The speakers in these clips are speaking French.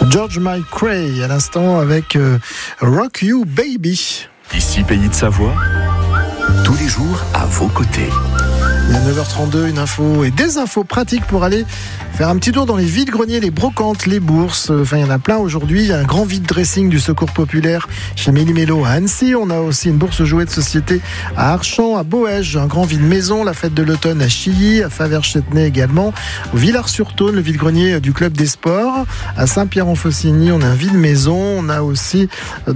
George McRae à l'instant avec Rock You Baby. Ici Pays de Savoie, tous les jours à vos côtés. Il y a 9h32, une info et des infos pratiques pour aller faire un petit tour dans les vides-greniers, les brocantes, les bourses. Enfin, il y en a plein aujourd'hui. Il y a un grand vide-dressing du Secours Populaire chez Méli-Mélo à Annecy. On a aussi une bourse jouets de société à Archamps, à Boège, un grand vide-maison, la fête de l'automne à Chilly, à Faverges-Chêtenay également, au Villars-sur-Saône, le vide-grenier du Club des Sports. À Saint-Pierre-en-Faucigny, on a un vide-maison. On a aussi,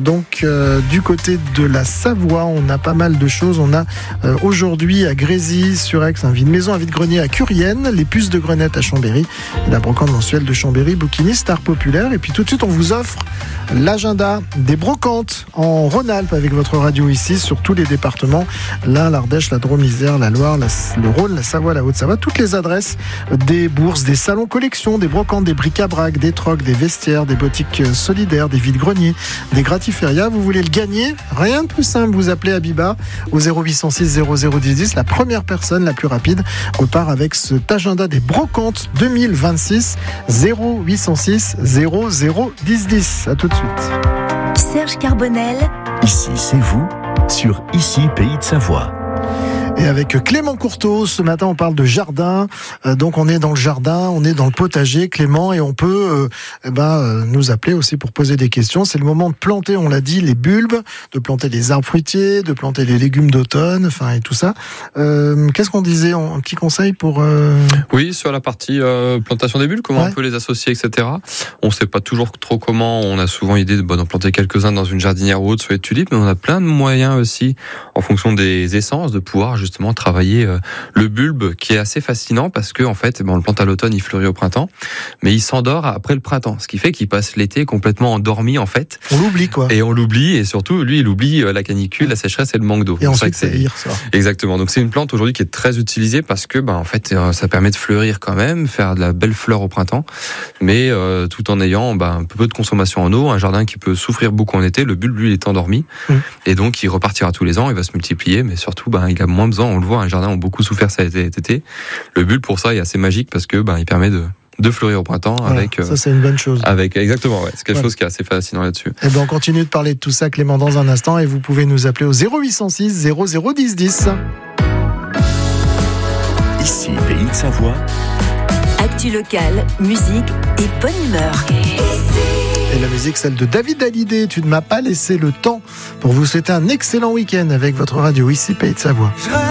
du côté de la Savoie, on a pas mal de choses. On a aujourd'hui à Grésy, sur Aix, un vide-maison, un vide-grenier à Curienne, les puces de Grenette à Chambéry, la brocante mensuelle de Chambéry, bouquiniste, art populaire. Et puis tout de suite, on vous offre l'agenda des brocantes en Rhône-Alpes avec votre radio ici sur tous les départements, l'Ain, l'Ardèche, la Drôme, l'Isère, la Loire, le Rhône, la Savoie, la Haute-Savoie, toutes les adresses des bourses, des salons collections, des brocantes, des bric-à-brac, des trocs, des vestiaires, des boutiques solidaires, des vides-greniers, des gratiférias. Vous voulez le gagner? Rien de plus simple, vous appelez Abiba au 0806 001010. La première personne, la plus rapide, repart avec cet agenda des brocantes 2026 0806 001010. À tout de suite. Serge Carbonel. Ici c'est vous, sur Ici Pays de Savoie. Et avec Clément Courteau, ce matin on parle de jardin, donc on est dans le jardin, on est dans le potager, Clément, et on peut nous appeler aussi pour poser des questions. C'est le moment de planter, on l'a dit, les bulbes, de planter les arbres fruitiers, de planter les légumes d'automne, et tout ça. Qu'est-ce qu'on disait, un petit conseil pour... Oui, sur la partie plantation des bulbes, comment on peut les associer, etc. On ne sait pas toujours trop comment, on a souvent l'idée d'en planter quelques-uns dans une jardinière ou autre sur les tulipes, mais on a plein de moyens aussi, en fonction des essences, de pouvoir justement travailler le bulbe, qui est assez fascinant parce que en fait, on le plante à l'automne, il fleurit au printemps, mais il s'endort après le printemps, ce qui fait qu'il passe l'été complètement endormi en fait. On l'oublie quoi. Et on l'oublie, et surtout lui, il oublie la canicule, la sécheresse et le manque d'eau. Et ensuite ça vire, ça. Exactement. Donc c'est une plante aujourd'hui qui est très utilisée parce que en fait ça permet de fleurir quand même, faire de la belle fleur au printemps, mais tout en ayant un peu de consommation en eau. Un jardin qui peut souffrir beaucoup en été, le bulbe lui il est endormi et donc il repartira tous les ans, il va se multiplier, mais surtout il a moins besoin, on le voit, un jardin a beaucoup souffert cet été. Le bulbe pour ça est assez magique parce que il permet de fleurir au printemps. Voilà, avec ça c'est une bonne chose. Exactement, c'est quelque chose qui est assez fascinant là-dessus. Et on continue de parler de tout ça, Clément, dans un instant, et vous pouvez nous appeler au 0806 001010. Ici Pays de Savoie. Actu locale, musique et bonne humeur. Et la musique, celle de David Hallyday. Tu ne m'as pas laissé le temps, pour vous souhaiter un excellent week-end avec votre radio Ici Pays de Savoie.